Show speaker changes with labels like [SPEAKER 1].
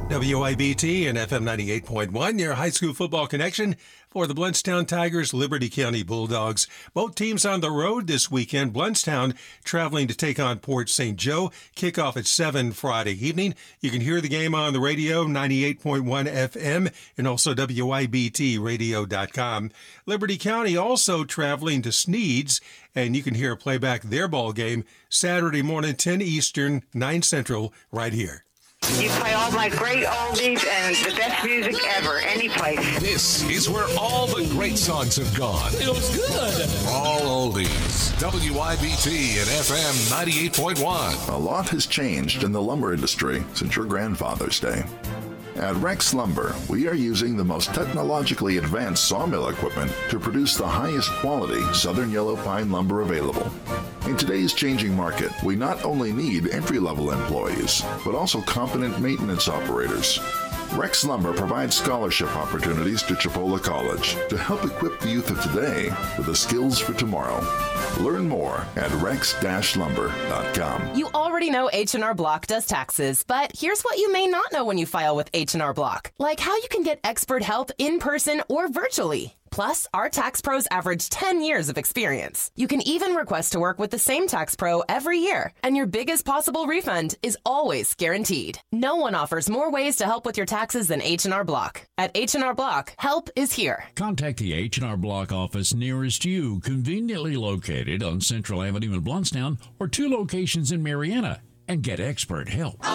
[SPEAKER 1] WIBT and FM 98.1, your high school football connection for the Blountstown Tigers, Liberty County Bulldogs. Both teams on the road this weekend. Blountstown traveling to take on Port St. Joe. Kickoff at 7 Friday evening. You can hear the game on the radio, 98.1 FM, and also WIBTradio.com. Liberty County also traveling to Sneads, and you can hear playback their ball game Saturday morning, 10 Eastern, 9 Central, right here.
[SPEAKER 2] You play all my great oldies and the best music ever, any place.
[SPEAKER 3] This is where all the great songs have gone.
[SPEAKER 4] Feels good.
[SPEAKER 3] All oldies. WIBT and FM 98.1.
[SPEAKER 5] A lot has changed in the lumber industry since your grandfather's day. At Rex Lumber, we are using the most technologically advanced sawmill equipment to produce the highest quality southern yellow pine lumber available. In today's changing market, we not only need entry-level employees, but also competent maintenance operators. Rex Lumber provides scholarship opportunities to Chipola College to help equip the youth of today with the skills for tomorrow. Learn more at rex-lumber.com.
[SPEAKER 6] You already know H&R Block does taxes, but here's what you may not know when you file with H&R Block, like how you can get expert help in person or virtually. Plus, our tax pros average 10 years of experience. You can even request to work with the same tax pro every year, and your biggest possible refund is always guaranteed. No one offers more ways to help with your taxes than H&R Block. At H&R Block, help is here.
[SPEAKER 4] Contact the H&R Block office nearest you, conveniently located on Central Avenue in Blountstown, or 2 locations in Marietta, and get expert help.